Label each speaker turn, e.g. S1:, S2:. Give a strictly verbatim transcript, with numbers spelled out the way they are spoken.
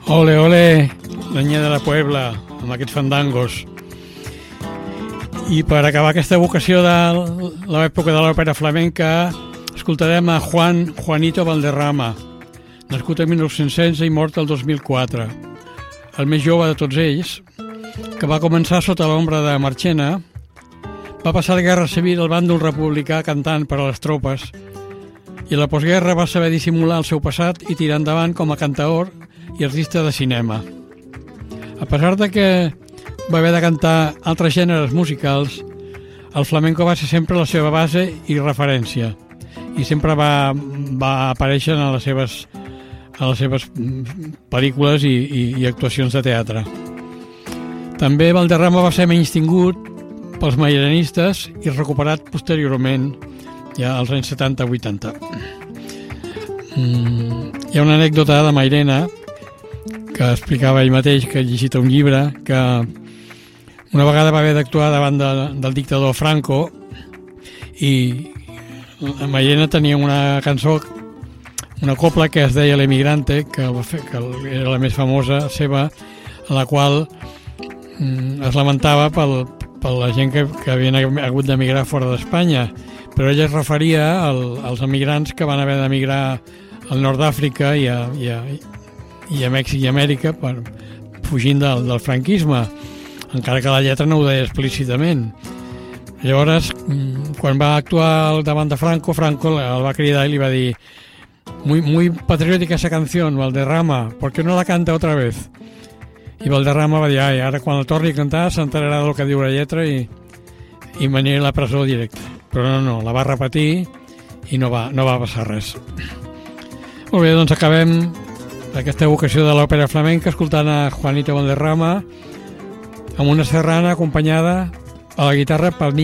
S1: Ole, ole, l'Anyà de la Puebla, amb aquests fandangos. I per acabar aquesta vocació de l'època de l'òpera flamenca, escoltarem a Juan Juanito Valderrama, nascut en mil nou-cents setze i mort el dos mil quatre. El més jove de tots ells, que va començar sota l'ombra de Marchena, va passar la Guerra Civil al bàndol republicà cantant per a les tropes i a la postguerra va saber dissimular el seu passat i tirar endavant com a cantaor i artista de cinema. A pesar de que va haver de cantar altres gèneres musicals, el flamenco va ser sempre la seva base i referència i sempre va, va aparèixer en les seves, en les seves pel·lícules i, i, i actuacions de teatre. També Valderrama va ser menystingut pels mairenistes i recuperat posteriorment, ja als anys setanta vuitanta. Mm, hi ha una anècdota de Mairena que explicava ell mateix, que ha llegit un llibre, que una vegada va haver d'actuar davant de, del dictador Franco i Mairena tenia una cançó, una copla que es deia L'Emigrante, que, que era la més famosa seva, en la qual mm, es lamentava pel, per la gent que, que havien hagut d'emigrar fora d'Espanya, però ella es referia al, als emigrants que van haver d'emigrar al nord d'Àfrica i a, i, a, i a Mèxic i Amèrica per, fugint del, del franquisme, encara que la lletra no ho deia explícitament. Llavors, quan va actuar davant de Franco, Franco el va cridar i li va dir: muy, muy patriótica esa canción, Valderrama, ¿por qué no la canta otra vez? I Valderrama va dir: ai, ara quan el torni a cantar s'enterarà del que diu la lletra i, i m'aniré a la presó directe. Però no, no, la va repetir i no va, no va passar res. Molt bé, doncs acabem aquesta vocació de l'òpera flamenca escoltant a Juanito Valderrama amb una serrana acompanyada a la guitarra pel